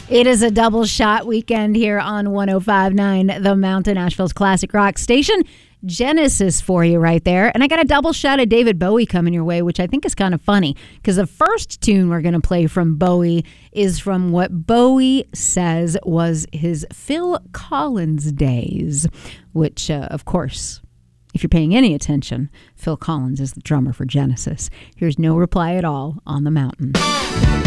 It is a double shot weekend here on 105.9 The Mountain, Asheville's classic rock station. Genesis for you right there. And I got a double shot of David Bowie coming your way, which I think is kind of funny because the first tune we're going to play from Bowie is from what Bowie says was his Phil Collins days, which, of course, if you're paying any attention, Phil Collins is the drummer for Genesis. Here's No Reply at All on The Mountain.